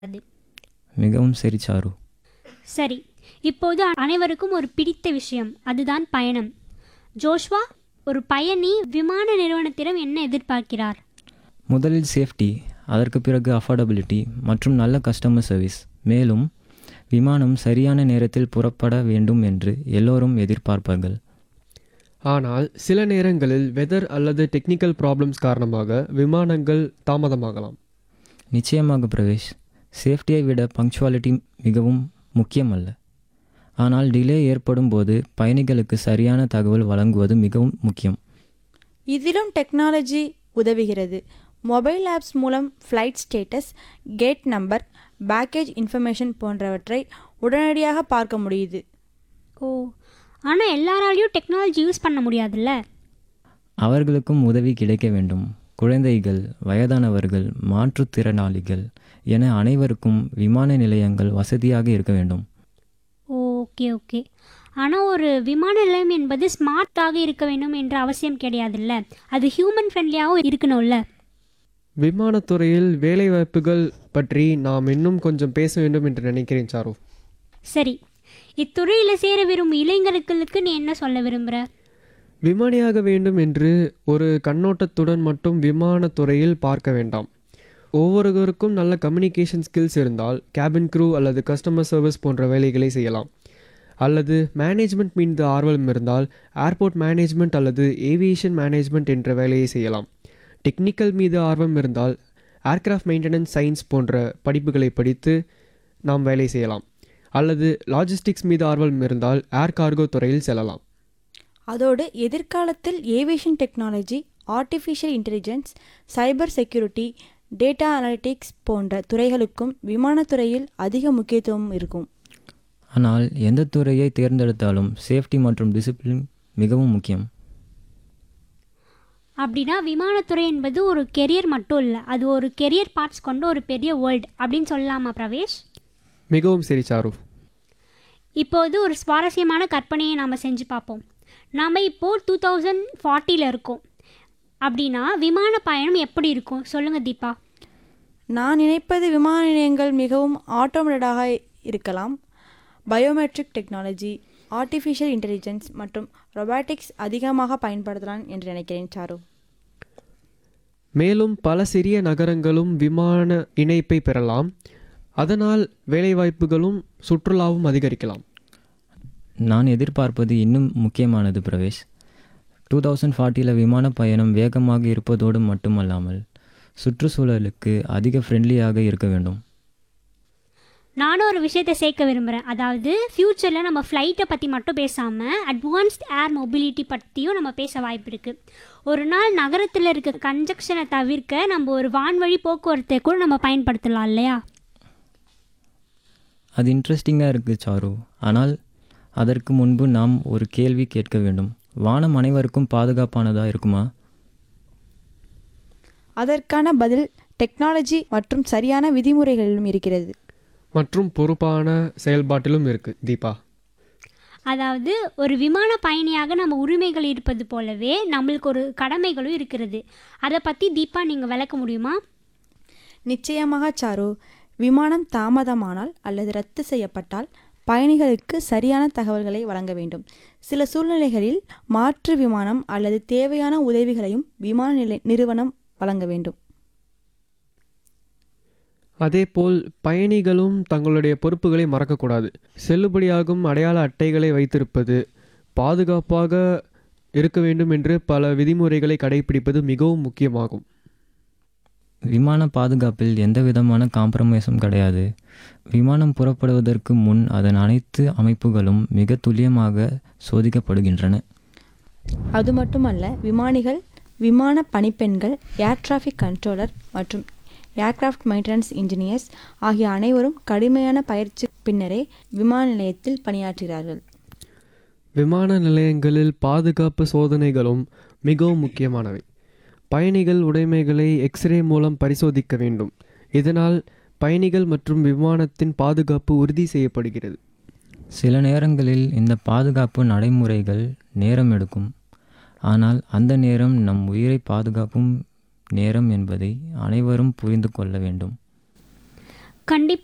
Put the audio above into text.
அது மிகவும் சரி சாரு. சரி. இப்போது அனைவருக்கும் ஒரு பிடித்த விஷயம், அதுதான் பயணம். ஜோஷ்வா, ஒரு பயணி விமான நிறுவனத்திடம் என்ன எதிர்பார்க்கிறார்? முதலில் சேஃப்டி, அதற்கு பிறகு அஃபோர்டபிலிட்டி மற்றும் நல்ல கஸ்டமர் சர்வீஸ். மேலும் விமானம் சரியான நேரத்தில் புறப்பட வேண்டும் என்று எல்லோரும் எதிர்பார்ப்பார்கள். ஆனால் சில நேரங்களில் வெதர் அல்லது டெக்னிக்கல் ப்ராப்ளம்ஸ் காரணமாக விமானங்கள் தாமதமாகலாம். நிச்சயமாக பிரவேஷ், சேஃப்டியை விட பங்க்சுவாலிட்டி மிகவும் முக்கியமல்ல. ஆனால் டிலே ஏற்படும் போது பயணிகளுக்கு சரியான தகவல் வழங்குவது மிகவும் முக்கியம். இதிலும் டெக்னாலஜி உதவுகிறது. மொபைல் ஆப்ஸ் மூலம் flight status, gate number, package information போன்றவற்றை உடனடியாக பார்க்க முடியுது. ஓ, ஆனால் எல்லாராலையும் டெக்னாலஜி யூஸ் பண்ண முடியாதுல்ல. அவர்களுக்கும் உதவி கிடைக்க வேண்டும். குழந்தைகள், வயதானவர்கள், மாற்றுத்திறனாளிகள் என அனைவருக்கும் விமான நிலையங்கள் வசதியாக இருக்க வேண்டும். Okay okay. ஆனால் ஒரு விமான நிலையம் என்பது ஸ்மார்ட்டாக இருக்க வேண்டும் என்ற அவசியம் கிடையாதுல்ல. அது ஹியூமன் ஃப்ரெண்ட்லியாகவும் இருக்கணும்ல. விமானத்துறையில் வேலைவாய்ப்புகள் பற்றி நாம் இன்னும் கொஞ்சம் பேச வேண்டும் என்று நினைக்கிறேன் சாரு. சரி, இத்துறையில் சேர விரும்பும் இளைஞர்களுக்கு நீ என்ன சொல்ல விரும்புகிற? விமானியாக வேண்டும் என்று ஒரு கண்ணோட்டத்துடன் மட்டும் விமானத்துறையில் பார்க்க வேண்டாம். ஒவ்வொருவருக்கும் நல்ல கம்யூனிகேஷன் ஸ்கில்ஸ் இருந்தால் கேபின் க்ரூ அல்லது கஸ்டமர் சர்வீஸ் போன்ற வேலைகளை செய்யலாம். அல்லது மேனேஜ்மெண்ட் மீது ஆர்வம் இருந்தால் ஏர்போர்ட் மேனேஜ்மெண்ட் அல்லது ஏவியேஷன் மேனேஜ்மெண்ட் என்ற வேலையை செய்யலாம். டெக்னிக்கல் மீது ஆர்வம் இருந்தால் ஏர்கிராஃப்ட் மெயின்டெனன்ஸ் சயின்ஸ் போன்ற படிப்புகளை படித்து நாம் வேலை செய்யலாம். அல்லது லாஜிஸ்டிக்ஸ் மீது ஆர்வம் இருந்தால் ஏர் கார்கோ துறையில் செல்லலாம். அதோடு எதிர்காலத்தில் aviation technology, artificial intelligence, cyber security, data analytics போன்ற துறைகளுக்கும் விமானத்துறையில் அதிக முக்கியத்துவம் இருக்கும். ஆனால் எந்த துறையை தேர்ந்தெடுத்தாலும் சேஃப்டி மற்றும் டிசிப்ளின் மிகவும் முக்கியம். அப்படின்னா விமானத்துறை என்பது ஒரு கெரியர் மட்டும் இல்லை, அது ஒரு கெரியர் பார்ட்ஸ் கொண்ட ஒரு பெரிய வேர்ல்டு அப்படின்னு சொல்லலாமா பிரவேஷ்? மிகவும் சரி சாரு. இப்போது ஒரு சுவாரஸ்யமான கற்பனையை நாம் செஞ்சு பார்ப்போம். நாம் இப்போது 2040 இருக்கோம். அப்படின்னா விமான பயணம் எப்படி இருக்கும் சொல்லுங்கள் தீபா. நான் நினைப்பது விமான நிலையங்கள் மிகவும் ஆட்டோமேட்டடாக இருக்கலாம். பயோமெட்ரிக் டெக்னாலஜி, ஆர்டிஃபிஷியல் இன்டெலிஜென்ஸ் மற்றும் ரொபாட்டிக்ஸ் அதிகமாக பயன்படுத்தலாம் என்று நினைக்கிறேன் சாரு. மேலும் பல சிறிய நகரங்களும் விமான இணைப்பை பெறலாம். அதனால் வேலைவாய்ப்புகளும் சுற்றுலாவும் அதிகரிக்கலாம். நான் எதிர்பார்ப்பது இன்னும் முக்கியமானது பிரவேஷ். 2040 விமான பயணம் வேகமாக இருப்பதோடு மட்டுமல்லாமல் சுற்றுச்சூழலுக்கு அதிக ஃப்ரெண்ட்லியாக இருக்க வேண்டும். நானும் ஒரு விஷயத்தை சேர்க்க விரும்புகிறேன். அதாவது ஃப்யூச்சரில் நம்ம ஃப்ளைட்டை பற்றி மட்டும் பேசாமல் அட்வான்ஸ்ட் ஏர் மொபிலிட்டி பற்றியும் நம்ம பேச வாய்ப்பு இருக்குது. ஒரு நாள் நகரத்தில் இருக்க கன்ஜெக்ஷனை தவிர்க்க நம்ம ஒரு வான்வழி போக்குவரத்தை கூட நம்ம பயன்படுத்தலாம் இல்லையா? அது இன்ட்ரெஸ்டிங்காக இருக்குது சாரு. ஆனால் அதற்கு முன்பு நாம் ஒரு கேள்வி கேட்க வேண்டும். வானம் அனைவருக்கும் பாதுகாப்பானதாக இருக்குமா? அதற்கான பதில் டெக்னாலஜி மற்றும் சரியான விதிமுறைகளிலும் இருக்கிறது. மற்றும் பொறுப்பான செயல்பாட்டிலும் இருக்கு தீபா. அதாவது ஒரு விமான பயணியாக நம்ம உரிமைகள் இருப்பது போலவே நம்மளுக்கு ஒரு கடமைகளும் இருக்கிறது. அதை பற்றி தீபா நீங்கள் விளக்க முடியுமா? நிச்சயமாக சாரு. விமானம் தாமதமானால் அல்லது ரத்து செய்யப்பட்டால் பயணிகளுக்கு சரியான தகவல்களை வழங்க வேண்டும். சில சூழ்நிலைகளில் மாற்று விமானம் அல்லது தேவையான உதவிகளையும் விமான நிறுவனம் வழங்க வேண்டும். அதேபோல் பயணிகளும் தங்களுடைய பொறுப்புகளை மறக்கக்கூடாது. செல்லுபடியாகும் அடையாள அட்டைகளை வைத்திருப்பது, பாதுகாப்பாக இருக்க வேண்டும் என்று பல விதிமுறைகளை கடைபிடிப்பது மிகவும் முக்கியமாகும். விமான பாதுகாப்பில் எந்த விதமான காம்ப்ரமைஸும் கிடையாது. விமானம் புறப்படுவதற்கு முன் அதன் அனைத்து அமைப்புகளும் மிக துல்லியமாக சோதிக்கப்படுகின்றன. அது மட்டுமல்ல, விமானிகள், விமான பணிப்பெண்கள், ஏர் டிராஃபிக் கண்ட்ரோலர் மற்றும் ஏர்கிராஃப்ட் மெயின்டெனன்ஸ் இன்ஜினியர்ஸ் ஆகிய அனைவரும் கடுமையான பயிற்சி பின்னரே விமான நிலையத்தில் பணியாற்றுகிறார்கள். விமான நிலையங்களில் பாதுகாப்பு சோதனைகளும் மிகவும் முக்கியமானவை. பயணிகள் உடைமைகளை எக்ஸ்ரே மூலம் பரிசோதிக்க வேண்டும். இதனால் பயணிகள் மற்றும் விமானத்தின் பாதுகாப்பு உறுதி செய்யப்படுகிறது. சில நேரங்களில் இந்த பாதுகாப்பு நடைமுறைகள் நேரம் எடுக்கும். ஆனால் அந்த நேரம் நம் உயிரை பாதுகாக்கும் நேரம் என்பதை அனைவரும் புரிந்து கொள்ள வேண்டும். கண்டிப்பாக